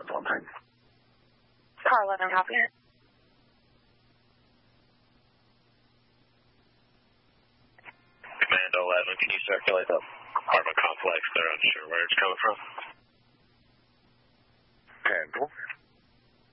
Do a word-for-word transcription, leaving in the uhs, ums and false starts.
Valentine. Car eleven, copy. Command eleven, can you circulate the apartment complex? They're unsure where it's coming from. Handle.